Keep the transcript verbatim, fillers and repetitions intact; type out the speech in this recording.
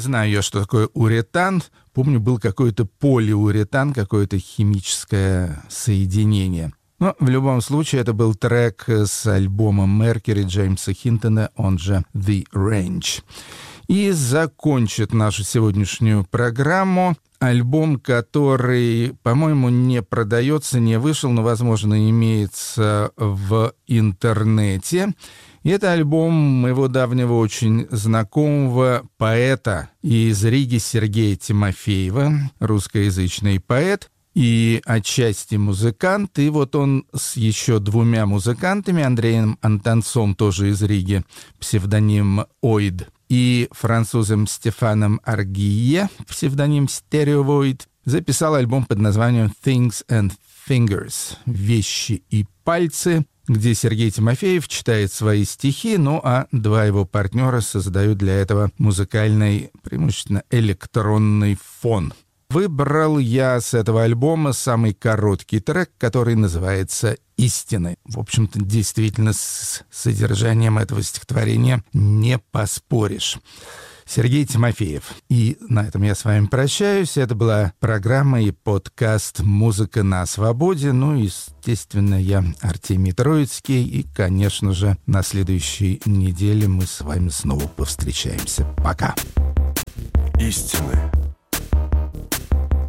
знаю я, что такое уретан. Помню, был какой-то полиуретан, какое-то химическое соединение. Но в любом случае это был трек с альбома Mercury Джеймса Хинтона, он же The Range. И закончит нашу сегодняшнюю программу альбом, который, по-моему, не продается, не вышел, но, возможно, имеется в интернете. И это альбом моего давнего очень знакомого поэта из Риги Сергея Тимофеева, русскоязычный поэт и отчасти музыкант. И вот он с еще двумя музыкантами, Андреем Антонцом, тоже из Риги, псевдоним Оид, и французом Стефаном Аргие, псевдоним Стереовоид, записал альбом под названием «Things and Fingers» — «Вещи и пальцы», где Сергей Тимофеев читает свои стихи, ну а два его партнера создают для этого музыкальный, преимущественно электронный фон. Выбрал я с этого альбома самый короткий трек, который называется «Истины». В общем-то, действительно, с содержанием этого стихотворения не поспоришь. Сергей Тимофеев. И на этом я с вами прощаюсь. Это была программа и подкаст «Музыка на свободе». Ну, естественно, я Артемий Троицкий. И, конечно же, на следующей неделе мы с вами снова повстречаемся. Пока. Истины.